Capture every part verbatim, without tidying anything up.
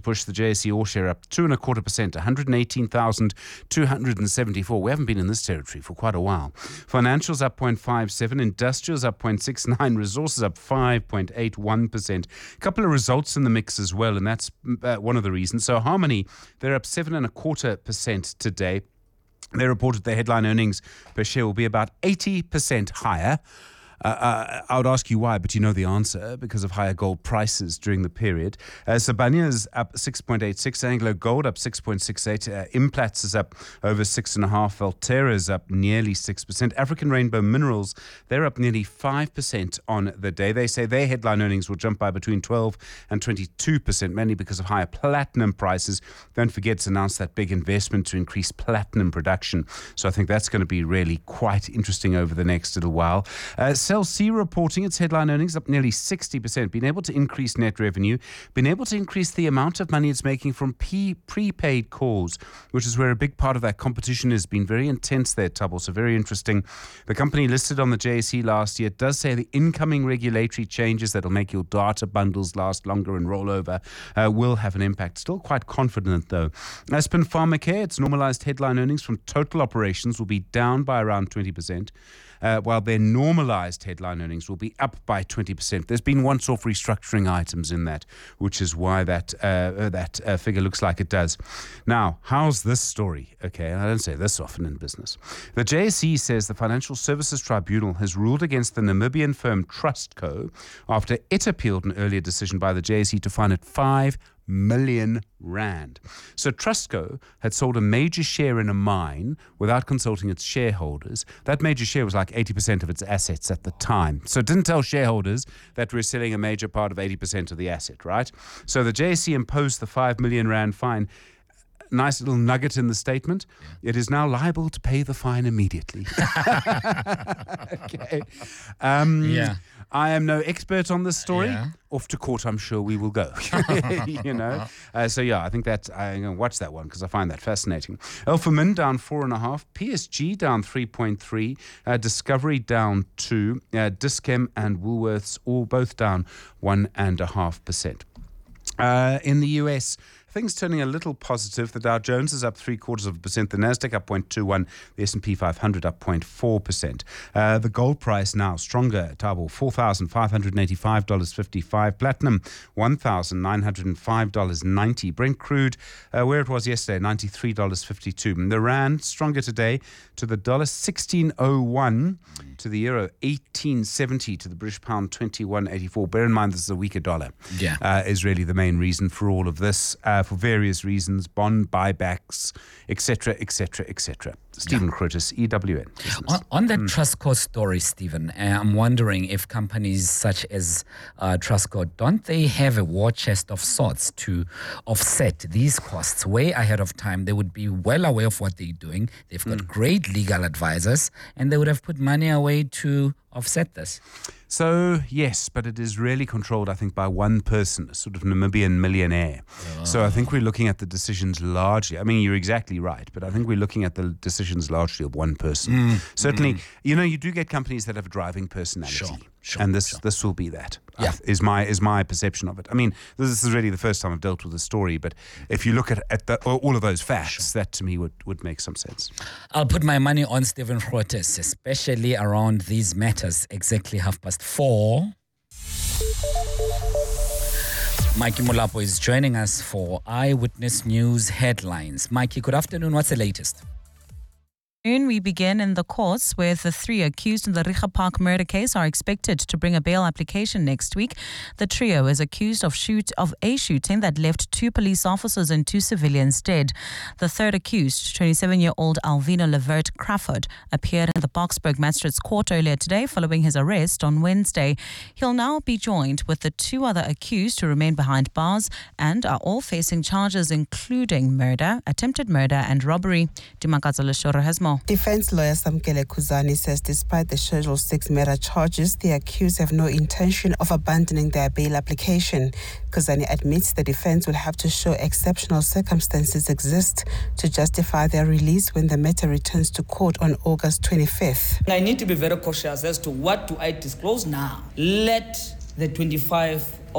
push. The J S E All Share up two and a quarter percent, one hundred eighteen thousand two hundred seventy-four. We haven't been in this territory for quite a while. Financials up zero point five seven, industrials up zero point six nine, resources up five point eight one percent. A couple of results in the mix as well, and that's uh, one of the reasons. So Harmony, they're up seven and a quarter percent today. They reported their headline earnings per share will be about eighty percent higher. Uh, uh, I would ask you why, but you know the answer, because of higher gold prices during the period. Uh, Sibanye is up six point eight six, Anglo Gold up six point six eight, uh, Implats is up over six point five, Valterra is up nearly six percent, African Rainbow Minerals, they're up nearly five percent on the day. They say their headline earnings will jump by between twelve and twenty-two percent, mainly because of higher platinum prices. Don't forget, it's announced that big investment to increase platinum production. So I think that's going to be really quite interesting over the next little while. Uh, Cell C reporting its headline earnings up nearly sixty percent, been able to increase net revenue, been able to increase the amount of money it's making from P- prepaid calls, which is where a big part of that competition has been very intense there, Tubble. So very interesting. The company listed on the J S E last year does say the incoming regulatory changes that will make your data bundles last longer and roll over uh, will have an impact. Still quite confident though. Aspen Pharmacare, its normalized headline earnings from total operations will be down by around twenty percent. Uh, while their normalized headline earnings will be up by twenty percent. There's been once-off restructuring items in that, which is why that uh, that uh, figure looks like it does. Now, how's this story? Okay, I don't say this often in business. The J S E says the Financial Services Tribunal has ruled against the Namibian firm Trustco after it appealed an earlier decision by the J S E to fine it five million rand. So Trustco had sold a major share in a mine without consulting its shareholders. That major share was like eighty percent of its assets at the time. So it didn't tell shareholders that we're selling a major part of eighty percent of the asset, right? So the J S E imposed the five million rand fine. Nice little nugget in the statement. Yeah. It is now liable to pay the fine immediately. Okay. Um, yeah. I am no expert on this story. Yeah. Off to court, I'm sure we will go. You know. Uh, so yeah, I think that I'm going to watch that one because I find that fascinating. Alphamin down four and a half. P S G down three point three. Uh, Discovery down two. Uh, Dischem and Woolworths all both down one and a half percent. Uh, in the U S, things turning a little positive. The Dow Jones is up three quarters of a percent. The Nasdaq up zero point two one. The S and P five hundred up zero point four percent. Uh, the gold price now stronger. Table four thousand five hundred eighty-five dollars and fifty-five cents. Platinum one thousand nine hundred five dollars and ninety cents. Brent crude uh, where it was yesterday, ninety-three dollars and fifty-two cents. The rand stronger today to the dollar sixteen oh one, to the euro eighteen seventy, to the British pound twenty-one eighty-four. Bear in mind this is a weaker dollar. Yeah, uh, is really the main reason for all of this. Uh, for various reasons, bond buybacks, et cetera, et cetera, et cetera. Stephen yeah. Crotis, E W N. On, on that mm. Trustco story, Stephen, uh, I'm wondering if companies such as uh, Trustco, don't they have a war chest of sorts to offset these costs way ahead of time? They would be well aware of what they're doing. They've got mm. great legal advisors, and they would have put money away to offset this. So, yes, but it is really controlled, I think, by one person, a sort of Namibian millionaire. Oh. So I think we're looking at the decisions largely. I mean, you're exactly right, but I think we're looking at the decisions largely of one person. Mm. Certainly, mm. you know, you do get companies that have a driving personality. Sure. Sure, and this sure. this will be that. Yeah. is my is my perception of it. I mean, this is really the first time I've dealt with the story, but if you look at at the, all of those facts, sure. that to me would, would make some sense. I'll put my money on Stephen Grotes, especially around these matters. Exactly half past four. Mikey Molapo is joining us for Eyewitness News headlines. Mikey, good afternoon. What's the latest? We begin in the courts where the three accused in the Riga Park murder case are expected to bring a bail application next week. The trio is accused of shoot of a shooting that left two police officers and two civilians dead. The third accused, twenty-seven-year-old Alvino Levert Crawford, appeared in the Boksburg Magistrates Court earlier today following his arrest on Wednesday. He'll now be joined with the two other accused who remain behind bars and are all facing charges including murder, attempted murder and robbery. Dimakatsa Leshoro has more. Defense lawyer Samkele Kuzani says despite the Schedule six murder charges, the accused have no intention of abandoning their bail application. Kuzani admits the defense will have to show exceptional circumstances exist to justify their release when the matter returns to court on August twenty-fifth. I need to be very cautious as to what do I disclose now. Let the twenty-fifth of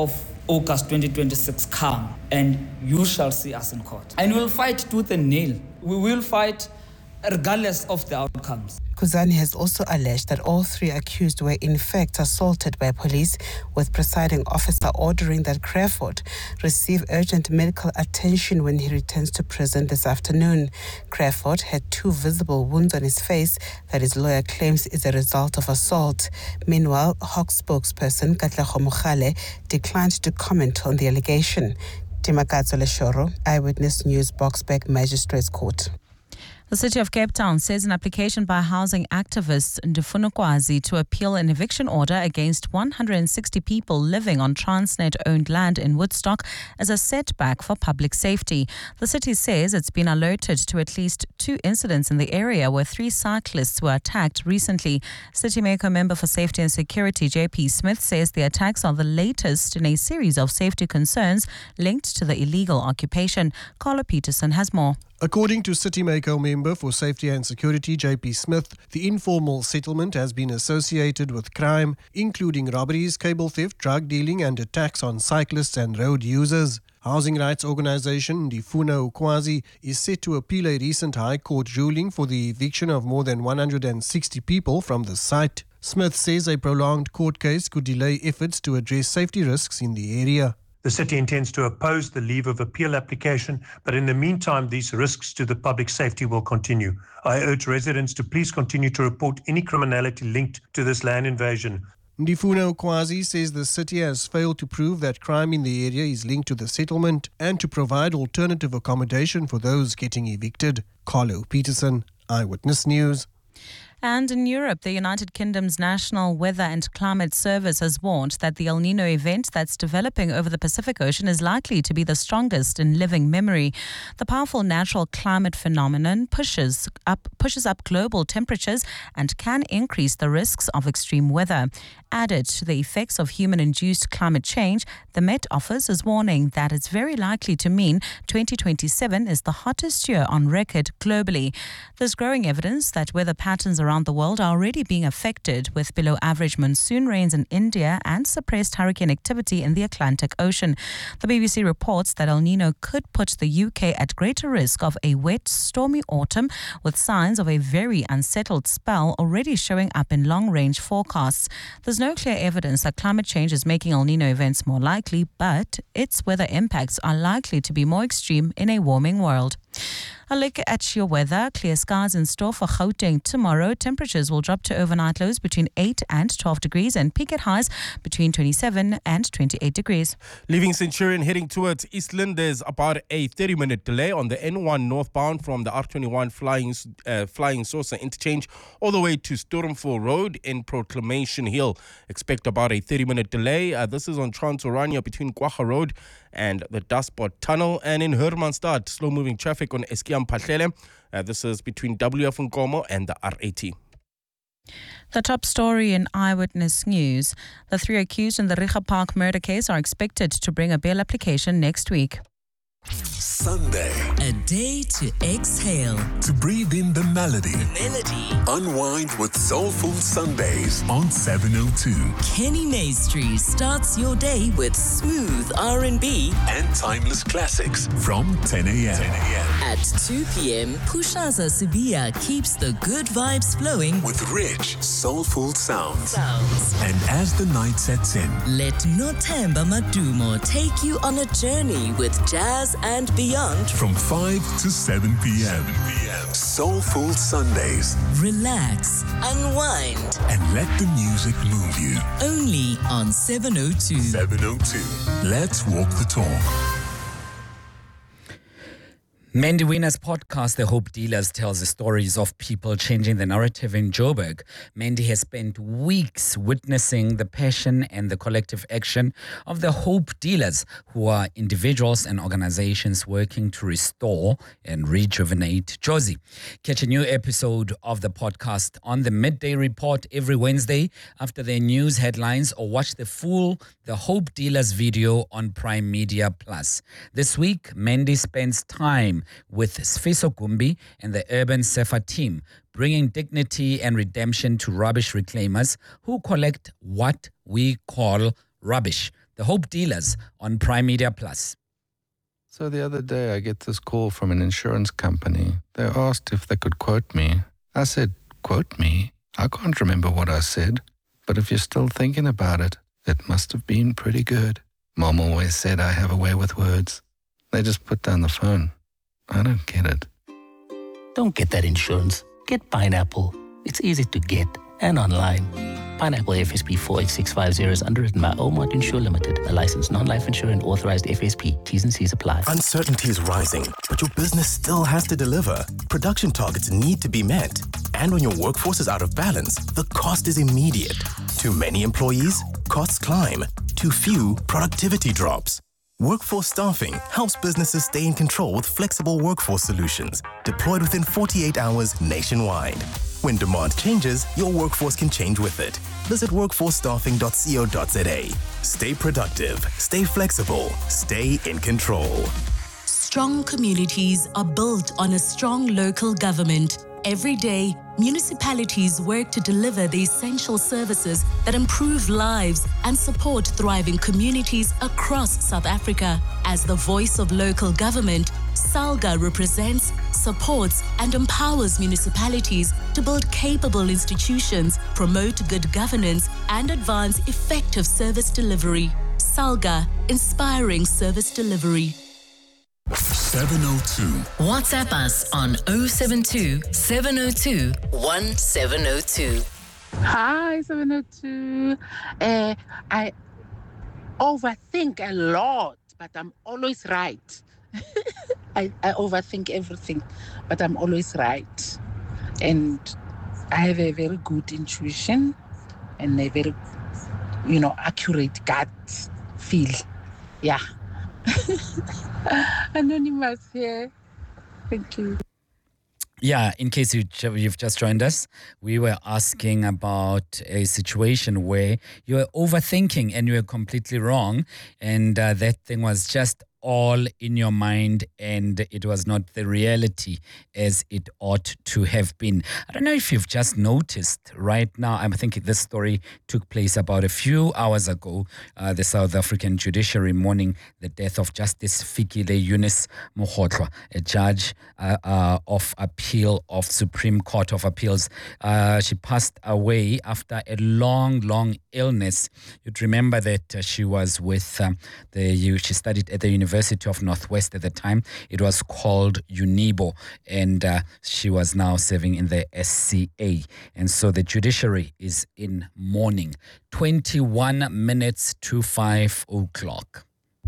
August twenty twenty-six come, and you shall see us in court. And we'll fight tooth and nail. We will fight regardless of the outcomes. Khuzani has also alleged that all three accused were in fact assaulted by police, with presiding officer ordering that Crawford receive urgent medical attention when he returns to prison this afternoon. Crawford had two visible wounds on his face that his lawyer claims is a result of assault. Meanwhile, Hawk spokesperson Katlego Mogale declined to comment on the allegation. Timakatso Leshoro, Eyewitness News, Boksburg Magistrates Court. The City of Cape Town says an application by housing activist Ndifuna Kwazi to appeal an eviction order against one hundred sixty people living on Transnet-owned land in Woodstock is a setback for public safety. The city says it's been alerted to at least two incidents in the area where three cyclists were attacked recently. City Maker member for Safety and Security J P Smith says the attacks are the latest in a series of safety concerns linked to the illegal occupation. Carlo Peterson has more. According to City Maker member for Safety and Security J P Smith, the informal settlement has been associated with crime, including robberies, cable theft, drug dealing and attacks on cyclists and road users. Housing rights organisation Ndifuna Kwazi is set to appeal a recent High Court ruling for the eviction of more than one hundred sixty people from the site. Smith says a prolonged court case could delay efforts to address safety risks in the area. The city intends to oppose the leave of appeal application, but in the meantime, these risks to the public safety will continue. I urge residents to please continue to report any criminality linked to this land invasion. Ndifuna Kwazi says the city has failed to prove that crime in the area is linked to the settlement and to provide alternative accommodation for those getting evicted. Carlo Peterson, Eyewitness News. And in Europe, the United Kingdom's National Weather and Climate Service has warned that the El Nino event that's developing over the Pacific Ocean is likely to be the strongest in living memory. The powerful natural climate phenomenon pushes up pushes up global temperatures and can increase the risks of extreme weather. Added to the effects of human-induced climate change, the Met Office is warning that it's very likely to mean twenty twenty-seven is the hottest year on record globally. There's growing evidence that weather patterns around the world are already being affected, with below-average monsoon rains in India and suppressed hurricane activity in the Atlantic Ocean. The B B C reports that El Nino could put the U K at greater risk of a wet, stormy autumn, with signs of a very unsettled spell already showing up in long-range forecasts. There's no clear evidence that climate change is making El Nino events more likely, but its weather impacts are likely to be more extreme in a warming world. A look at your weather. Clear skies in store for Gauteng tomorrow. Temperatures will drop to overnight lows between eight and twelve degrees and peak at highs between twenty-seven and twenty-eight degrees. Leaving Centurion heading towards Eastland, there's about a thirty-minute delay on the N one northbound from the R twenty-one Flying uh, Flying Saucer interchange all the way to Sturmful Road in Proclamation Hill. Expect about a thirty-minute delay. Uh, this is on Trans-Orania between Kwacha Road and the Dustbot Tunnel, and in Hermanstad, slow-moving traffic on Eskiam Pahlele. Uh, this is between W F Nkomo and the R eighty. The top story in Eyewitness News. The three accused in the Riga Park murder case are expected to bring a bail application next week. Sunday. A day to exhale. To breathe in the melody. Melody. Unwind with Soulful Sundays on seven oh two. Kenny Maestri starts your day with smooth R and B and timeless classics from ten a.m. At two p.m., Pushaza Sibia keeps the good vibes flowing with rich, soulful sounds. sounds. And as the night sets in, let Nothemba Madumo take you on a journey with jazz and beyond from five to seven p.m. Soulful Sundays. Relax, unwind, and let the music move you. Only on seven oh two. seven oh two. Let's walk the talk. Mandy Wiener's podcast, The Hope Dealers, tells the stories of people changing the narrative in Joburg. Mandy has spent weeks witnessing the passion and the collective action of the Hope Dealers, who are individuals and organizations working to restore and rejuvenate Jozi. Catch a new episode of the podcast on the Midday Report every Wednesday after their news headlines, or watch the full The Hope Dealers video on Prime Media Plus. This week, Mandy spends time with Sfiso Gumbi and the Urban Sefa team, bringing dignity and redemption to rubbish reclaimers who collect what we call rubbish. The Hope Dealers on Prime Media Plus. So the other day I get this call from an insurance company. They asked if they could quote me. I said, quote me? I can't remember what I said. But if you're still thinking about it, it must have been pretty good. Mom always said I have a way with words. They just put down the phone. I don't get it. Don't get that insurance. Get Pineapple. It's easy to get and online. Pineapple F S P four eight six five zero is underwritten by Omart Insure Limited, a licensed non-life insurer and authorized F S P. T's and C's apply. Uncertainty is rising, but your business still has to deliver. Production targets need to be met. And when your workforce is out of balance, the cost is immediate. Too many employees? Costs climb. Too few? Productivity drops. Workforce Staffing helps businesses stay in control with flexible workforce solutions, deployed within forty-eight hours nationwide. When demand changes, your workforce can change with it. Visit workforce staffing dot co dot za. Stay productive, stay flexible, stay in control. Strong communities are built on a strong local government. Every day, municipalities work to deliver the essential services that improve lives and support thriving communities across South Africa. As the voice of local government, SALGA represents, supports, and empowers municipalities to build capable institutions, promote good governance, and advance effective service delivery. SALGA, inspiring service delivery. seven oh two. WhatsApp us on oh seven two, seven oh two, one seven oh two. Hi, seven oh two. Uh, I overthink a lot, but I'm always right. I, I overthink everything, but I'm always right. And I have a very good intuition and a very, you know, accurate gut feel. Yeah. Anonymous here. Thank you. Yeah, in case you, you've just joined us, we were asking about a situation where you're overthinking and you're completely wrong. And uh, that thing was just all in your mind and it was not the reality as it ought to have been. I don't know if you've just noticed right now, I think this story took place about a few hours ago, uh, the South African judiciary mourning the death of Justice Fikile Eunice Mogotlo, a judge uh, uh, of appeal of Supreme Court of Appeals. Uh, she passed away after a long, long illness. You'd remember that uh, she was with um, the, she studied at the University University of Northwest at the time. It was called UNIBO, and uh, she was now serving in the S C A. And so the judiciary is in mourning. twenty-one minutes to five o'clock.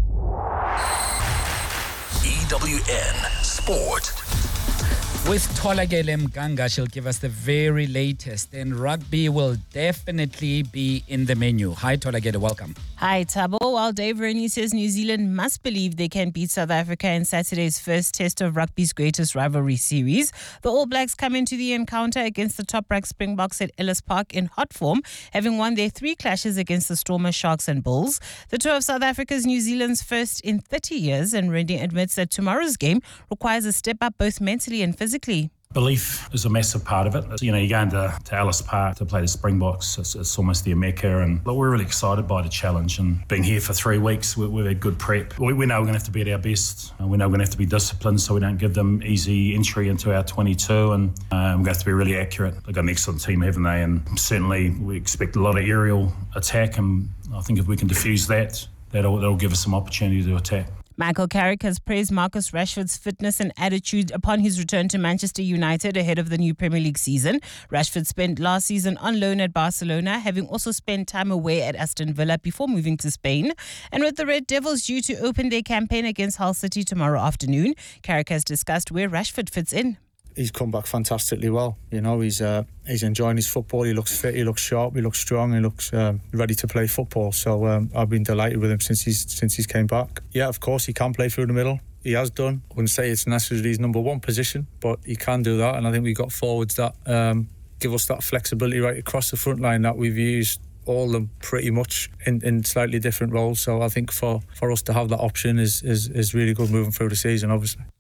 E W N Sport. With Tholakele Mganga, she'll give us the very latest, and rugby will definitely be in the menu. Hi, Tholakele, welcome. Hi, Tabo. While Dave Rennie says New Zealand must believe they can beat South Africa in Saturday's first test of rugby's greatest rivalry series, the All Blacks come into the encounter against the top-ranked Springboks at Ellis Park in hot form, having won their three clashes against the Stormers, Sharks and Bulls. The tour of South Africa's New Zealand's first in thirty years, and Rennie admits that tomorrow's game requires a step up both mentally and physically. Belief is a massive part of it. You know, you're going to, to Ellis Park to play the Springboks. It's, it's almost their mecca, and but we're really excited by the challenge. And being here for three weeks, we, we've had good prep. We, we know we're going to have to be at our best. Uh, we know we're going to have to be disciplined, so we don't give them easy entry into our twenty-two. And uh, we're going to have to be really accurate. They've got an excellent team, haven't they? And certainly we expect a lot of aerial attack. And I think if we can diffuse that, that'll, that'll give us some opportunity to attack. Michael Carrick has praised Marcus Rashford's fitness and attitude upon his return to Manchester United ahead of the new Premier League season. Rashford spent last season on loan at Barcelona, having also spent time away at Aston Villa before moving to Spain. And with the Red Devils due to open their campaign against Hull City tomorrow afternoon, Carrick has discussed where Rashford fits in. He's come back fantastically well. You know, he's uh, he's enjoying his football. He looks fit. He looks sharp. He looks strong. He looks um, ready to play football. So um, I've been delighted with him since he's since he's came back. Yeah, of course he can play through the middle. He has done. I wouldn't say it's necessarily his number one position, but he can do that. And I think we've got forwards that um, give us that flexibility right across the front line that we've used all of them pretty much in, in slightly different roles. So I think for, for us to have that option is, is is really good moving through the season, obviously.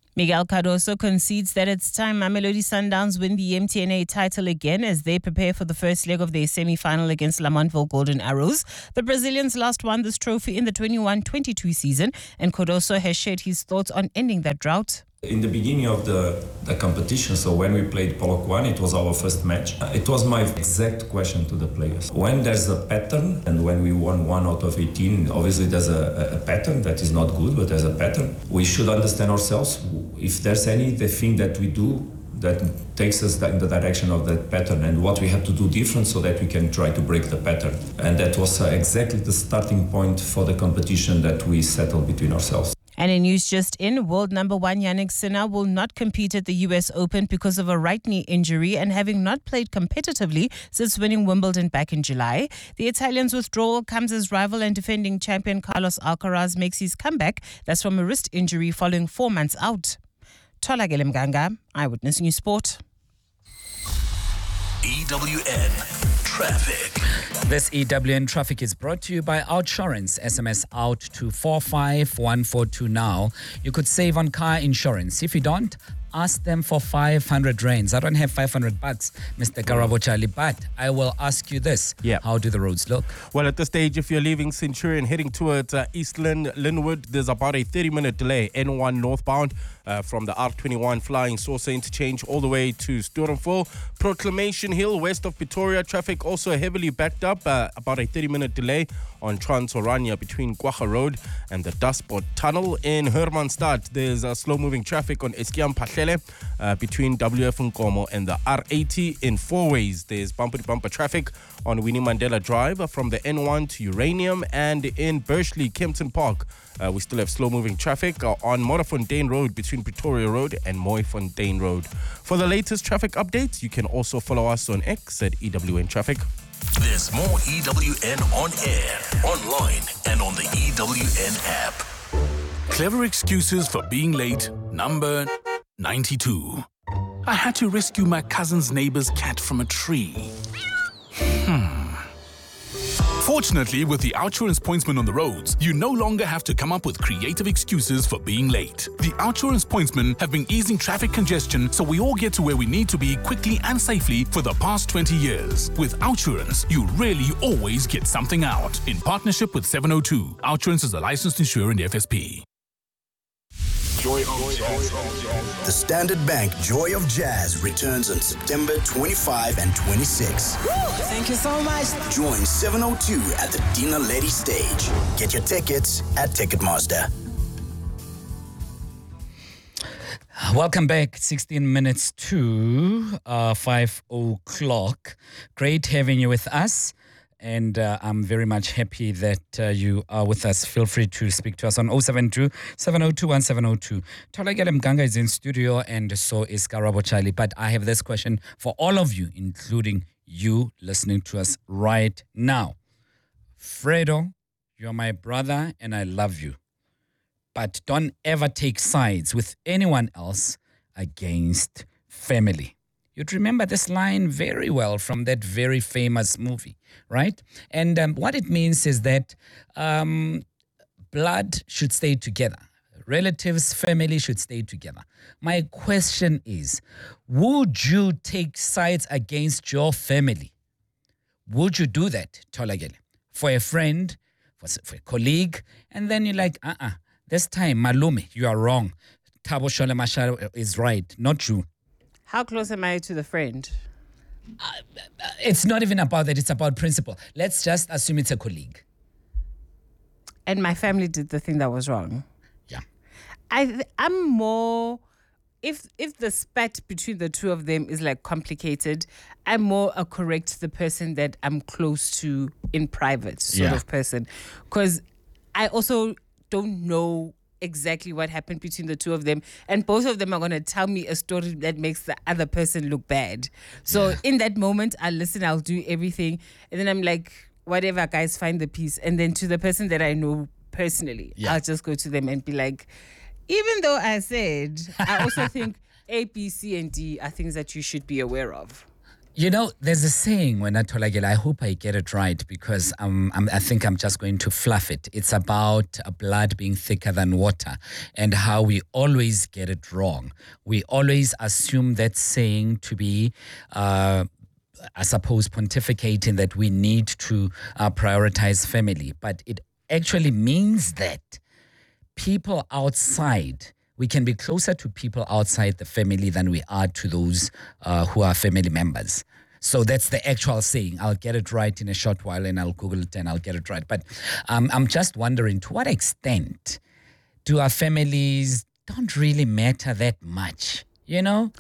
Miguel Cardoso concedes that it's time Mamelodi Sundowns win the M T N A title again as they prepare for the first leg of their semi-final against Lamontville Golden Arrows. The Brazilians last won this trophy in the twenty-one twenty-two season, and Cardoso has shared his thoughts on ending that drought. In the beginning of the, the competition, so when we played Polokwane, it was our first match. It was my exact question to the players. When there's a pattern, and when we won one out of eighteen, obviously there's a, a pattern that is not good, but there's a pattern. We should understand ourselves. If there's anything that we do that takes us in the direction of that pattern, and what we have to do different so that we can try to break the pattern. And that was uh, exactly the starting point for the competition that we settled between ourselves. And in news just in, world number one Yannick Sinner will not compete at the U S Open because of a right knee injury and having not played competitively since winning Wimbledon back in July. The Italian's withdrawal comes as rival and defending champion Carlos Alcaraz makes his comeback. That's from a wrist injury following four months out. Tholakele Mganga, Eyewitness News Sport. E W N Traffic. This E W N Traffic is brought to you by Outsurance. S M S out to four five one four two now. You could save on car insurance. If you don't, ask them for five hundred rands. I don't have five hundred bucks, Mister Karabochali, but I will ask you this. Yeah. How do the roads look? Well, at this stage, if you're leaving Centurion heading towards uh, Eastland, Linwood, there's about a thirty minute delay. N one northbound uh, from the R twenty-one Flying Saucer interchange all the way to Sturmville. Proclamation Hill, west of Pretoria, traffic also heavily backed up. Uh, about a thirty minute delay on Trans-Orania between Kwacha Road and the Dustport Tunnel. In Hermanstad, there's uh, slow-moving traffic on Eskiam Pahlele uh, between W F Nkomo and the R eighty. In four ways, there's bumper-to-bumper traffic on Winnie Mandela Drive from the N one to Uranium, and in Bursley, Kempton Park, uh, we still have slow-moving traffic uh, on Modderfontein Road between Pretoria Road and Mooifontein Road. For the latest traffic updates, you can also follow us on X at E W N Traffic. There's more E W N on air, online, and on the E W N app. Clever excuses for being late, number ninety-two. I had to rescue my cousin's neighbor's cat from a tree. Hmm. Fortunately, with the Outsurance pointsman on the roads, you no longer have to come up with creative excuses for being late. The Outsurance pointsmen have been easing traffic congestion so we all get to where we need to be quickly and safely for the past twenty years. With Outsurance, you really always get something out. In partnership with seven oh two, Outsurance is a licensed insurer in F S P. Joy of Jazz. The Standard Bank Joy of Jazz returns on September twenty-fifth and twenty-sixth. Thank you so much. Join seven oh two at the Dina Lady stage. Get your tickets at Ticketmaster. Welcome back. sixteen minutes to uh, five o'clock. Great having you with us. And uh, I'm very much happy that uh, you are with us. Feel free to speak to us on oh seven two, seven oh two, one seven oh two. Tholakele Mganga is in studio and so is Karabochali. But I have this question for all of you, including you listening to us right now. Fredo, you're my brother and I love you. But don't ever take sides with anyone else against family. You'd remember this line very well from that very famous movie, right? And um, what it means is that um, blood should stay together. Relatives, family should stay together. My question is, would you take sides against your family? Would you do that, Tholakele? For a friend, for, for a colleague, and then you're like, uh-uh, this time, Malume, you are wrong. Thabo Shole Mashara is right, not you. How close am I to the friend? Uh, it's not even about that. It's about principle. Let's just assume it's a colleague. And my family did the thing that was wrong. Yeah. I, I'm more... If if the spat between the two of them is like complicated, I'm more a correct the person that I'm close to in private sort Yeah. of person. Because I also don't know exactly what happened between the two of them, and both of them are going to tell me a story that makes the other person look bad. So Yeah. in that moment, I'll listen, I'll do everything, and then I'm like, whatever, guys, find the peace. And then to the person that I know personally, Yeah. I'll just go to them and be like, even though I said, I also think A, B, C, and D are things that you should be aware of. You know, there's a saying when I Tolagela, I hope I get it right because um, I'm, I think I'm just going to fluff it. It's about uh, blood being thicker than water and how we always get it wrong. We always assume that saying to be, uh, I suppose, pontificating that we need to uh, prioritize family. But it actually means that people outside, we can be closer to people outside the family than we are to those uh, who are family members. So that's the actual saying. I'll get it right in a short while and I'll Google it and I'll get it right. But um, I'm just wondering, to what extent do our families don't really matter that much? You know,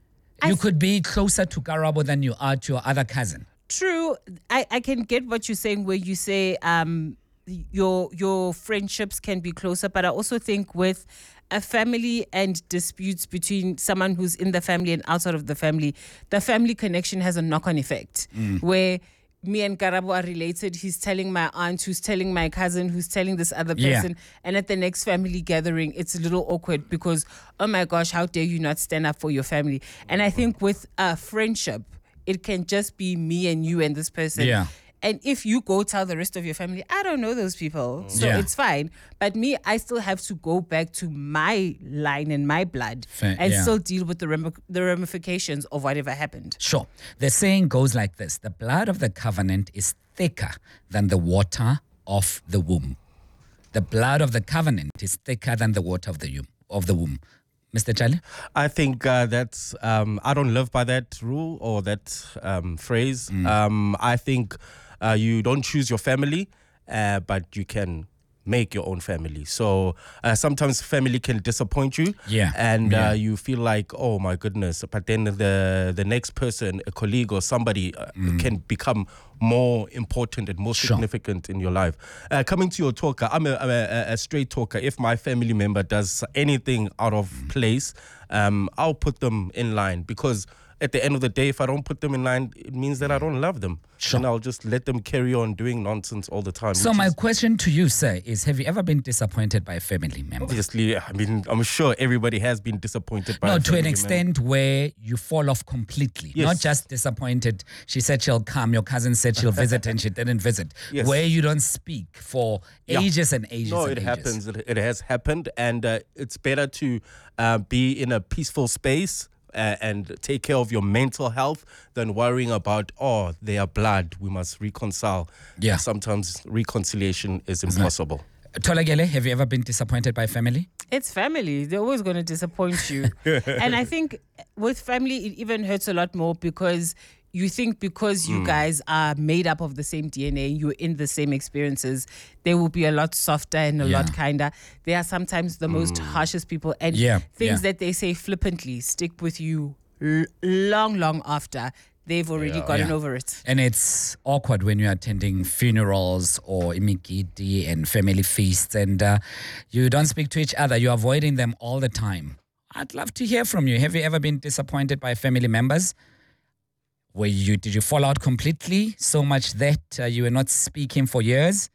I you could be closer to Karabo than you are to your other cousin. True. I, I can get what you're saying where you say um, your your friendships can be closer. But I also think with a family and disputes between someone who's in the family and outside of the family, the family connection has a knock-on effect mm. where me and Karabo are related. He's telling my aunt, who's telling my cousin, who's telling this other person. Yeah. And at the next family gathering, it's a little awkward because, oh my gosh, how dare you not stand up for your family? And I think with a friendship, it can just be me and you and this person. Yeah. And if you go tell the rest of your family, I don't know those people, so yeah. it's fine. But me, I still have to go back to my line and my blood Fair, and yeah. still deal with the rem- the ramifications of whatever happened. Sure. The saying goes like this: the blood of the covenant is thicker than the water of the womb. The blood of the covenant is thicker than the water of the, of the womb. Mister Charlie? I think uh, that's, um, I don't live by that rule or that um, phrase. Mm. Um, I think uh, you don't choose your family, uh, but you can make your own family. So uh, sometimes family can disappoint you. Yeah. And yeah. Uh, you feel like, oh my goodness, but then the, the next person, a colleague or somebody uh, mm. can become more important and more sure. significant in your life. Uh, coming to your talker, I'm a, I'm a, a straight talker. If my family member does anything out of mm. place, um, I'll put them in line because at the end of the day, if I don't put them in line, it means that I don't love them. Sure. And I'll just let them carry on doing nonsense all the time. So my is, question to you, sir, is have you ever been disappointed by a family member? Obviously, I mean, I'm sure everybody has been disappointed by no, a to an extent member. where you fall off completely. Yes. Not just disappointed. She said she'll come. Your cousin said she'll visit and she didn't visit. Yes. Where you don't speak for yeah. ages and ages No, and it ages. happens. It, it has happened. And uh, it's better to uh, be in a peaceful space Uh, and take care of your mental health than worrying about, oh, they are blood, we must reconcile. Yeah. Sometimes reconciliation is impossible. Tolagele, have you ever been disappointed by family? It's family. They're always going to disappoint you. And I think with family, it even hurts a lot more because you think because you mm. guys are made up of the same D N A, you're in the same experiences, they will be a lot softer and a yeah. lot kinder. They are sometimes the mm. most harshest people. And yeah. things yeah. that they say flippantly stick with you l- long, long after they've already yeah. gotten yeah. over it. And it's awkward when you're attending funerals or imigidi and family feasts and uh, you don't speak to each other. You're avoiding them all the time. I'd love to hear from you. Have you ever been disappointed by family members? Were you, did you fall out completely so much that uh, you were not speaking for years?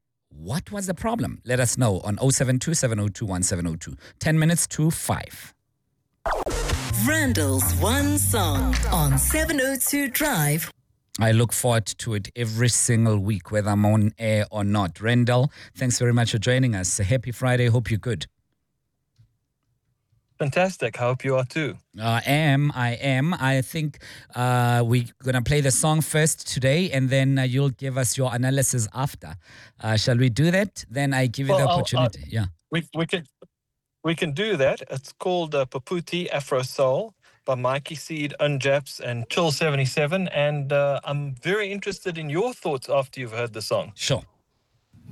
What was the problem? Let us know on oh seven two, seven oh two, one seven oh two. ten minutes to five. Randall's One Song on seven oh two Drive. I look forward to it every single week, whether I'm on air or not. Randall, thanks very much for joining us. A happy Friday. Hope you're good. Fantastic. I hope you are too. I am. I am. I think uh, we're going to play the song first today, and then uh, you'll give us your analysis after. Uh, shall we do that? Then I give you well, the opportunity. Uh, yeah. We, we, can, we can do that. It's called uh, Paputi Afro Soul by Mikey Seed, Unjaps, and Chill seventy-seven. And uh, I'm very interested in your thoughts after you've heard the song. Sure.